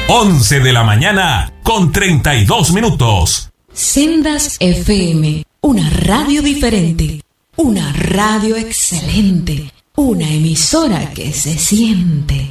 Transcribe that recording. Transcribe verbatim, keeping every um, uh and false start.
once de la mañana con treinta y dos minutos. Sendas F M, una radio diferente, una radio excelente, una emisora que se siente.